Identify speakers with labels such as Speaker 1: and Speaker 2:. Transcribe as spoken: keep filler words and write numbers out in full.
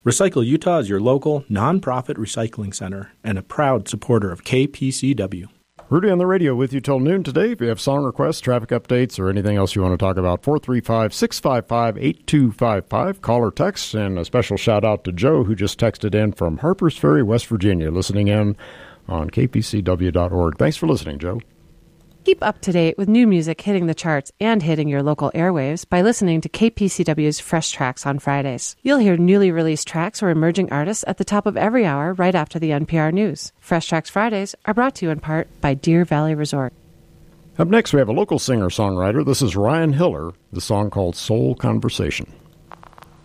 Speaker 1: Recycle Utah is your local, nonprofit recycling center and a proud supporter of K P C W.
Speaker 2: Rudy on the radio with you till noon today. If you have song requests, traffic updates, or anything else you want to talk about, four three five, six five five, eight two five five. Call or text. And a special shout out to Joe, who just texted in from Harpers Ferry, West Virginia, listening in on K P C W dot org. Thanks for listening, Joe.
Speaker 3: Keep up to date with new music hitting the charts and hitting your local airwaves by listening to K P C W's Fresh Tracks on Fridays. You'll hear newly released tracks or emerging artists at the top of every hour right after the N P R News. Fresh Tracks Fridays are brought to you in part by Deer Valley Resort.
Speaker 2: Up next, we have a local singer-songwriter. This is Ryan Hiller, the song called Soul Conversation.